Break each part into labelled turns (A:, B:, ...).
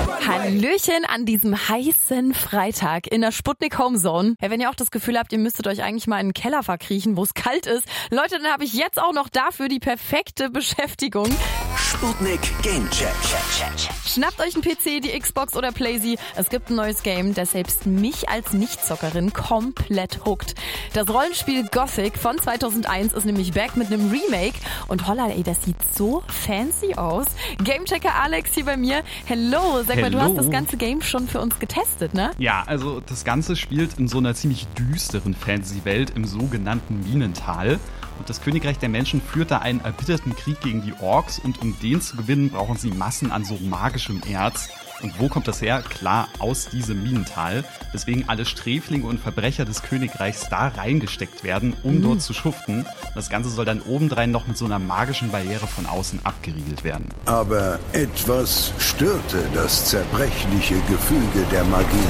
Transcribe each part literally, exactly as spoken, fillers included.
A: Hallöchen an diesem heißen Freitag in der Sputnik Homezone. Ja, wenn ihr auch das Gefühl habt, ihr müsstet euch eigentlich mal in den Keller verkriechen, wo es kalt ist. Leute, dann habe ich jetzt auch noch dafür die perfekte Beschäftigung.
B: Sputnik Gamecheck.
A: Schnappt euch einen P C, die Xbox oder Playsee. Es gibt ein neues Game, das selbst mich als Nichtzockerin komplett hookt. Das Rollenspiel Gothic von zweitausendeins ist nämlich back mit einem Remake. Und holla, ey, das sieht so fancy aus. Gamechecker Alex hier bei mir. Hello, sag mal, du hast das ganze Game schon für uns getestet, ne?
C: Ja, also das Ganze spielt in so einer ziemlich düsteren Fantasy-Welt im sogenannten Minental. Und das Königreich der Menschen führt da einen erbitterten Krieg gegen die Orks und um den zu gewinnen, brauchen sie Massen an so magischem Erz. Und wo kommt das her? Klar, aus diesem Minental. Deswegen alle Sträflinge und Verbrecher des Königreichs da reingesteckt werden, um mhm. dort zu schuften. Das Ganze soll dann obendrein noch mit so einer magischen Barriere von außen abgeriegelt werden.
D: Aber etwas störte das zerbrechliche Gefüge der Magie.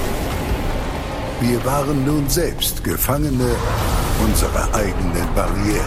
D: Wir waren nun selbst Gefangene unserer eigenen Barriere.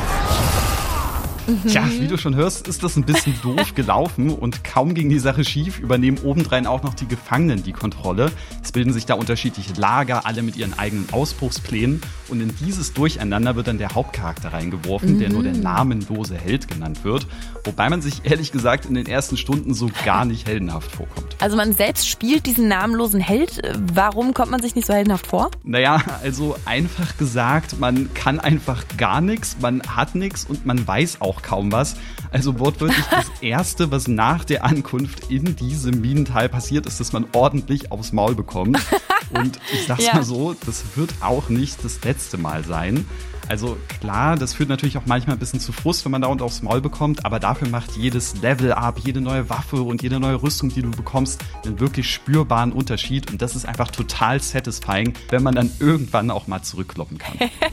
C: Tja, wie du schon hörst, ist das ein bisschen doof gelaufen und kaum ging die Sache schief, übernehmen obendrein auch noch die Gefangenen die Kontrolle. Es bilden sich da unterschiedliche Lager, alle mit ihren eigenen Ausbruchsplänen und in dieses Durcheinander wird dann der Hauptcharakter reingeworfen, mhm. der nur der namenlose Held genannt wird, wobei man sich ehrlich gesagt in den ersten Stunden so gar nicht heldenhaft vorkommt.
A: Also man selbst spielt diesen namenlosen Held, warum kommt man sich nicht so heldenhaft vor?
C: Naja, also einfach gesagt, man kann einfach gar nichts, man hat nichts und man weiß auch kaum was. Also wortwörtlich das Erste, was nach der Ankunft in diesem Minental passiert, ist, dass man ordentlich aufs Maul bekommt. Und ich sag's ja. mal so, das wird auch nicht das letzte Mal sein. Also klar, das führt natürlich auch manchmal ein bisschen zu Frust, wenn man dauernd aufs Maul bekommt, aber dafür macht jedes Level-Up, jede neue Waffe und jede neue Rüstung, die du bekommst, einen wirklich spürbaren Unterschied und das ist einfach total satisfying, wenn man dann irgendwann auch mal zurückkloppen kann.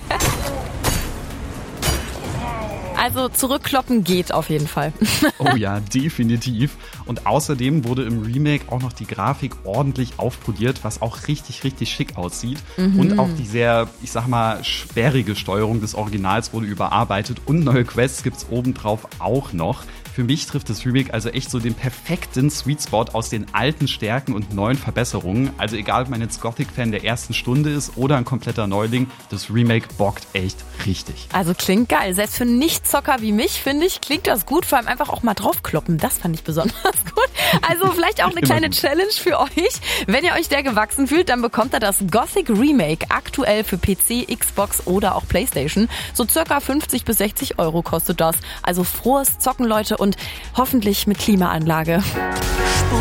A: Also zurückkloppen geht auf jeden Fall.
C: Oh ja, definitiv. Und außerdem wurde im Remake auch noch die Grafik ordentlich aufpoliert, was auch richtig, richtig schick aussieht. Mhm. Und auch die sehr, ich sag mal, sperrige Steuerung des Originals wurde überarbeitet. Und neue Quests gibt's obendrauf auch noch. Für mich trifft das Remake also echt so den perfekten Sweet Spot aus den alten Stärken und neuen Verbesserungen. Also egal, ob man jetzt Gothic-Fan der ersten Stunde ist oder ein kompletter Neuling, das Remake bockt echt richtig.
A: Also klingt geil. Selbst für Nichtzocker wie mich, finde ich, klingt das gut. Vor allem einfach auch mal draufkloppen. Das fand ich besonders gut. Also vielleicht auch eine kleine Challenge für euch. Wenn ihr euch der gewachsen fühlt, dann bekommt ihr das Gothic Remake aktuell für P C, Xbox oder auch Playstation. So circa fünfzig bis sechzig Euro kostet das. Also frohes Zocken, Leute, und hoffentlich mit Klimaanlage.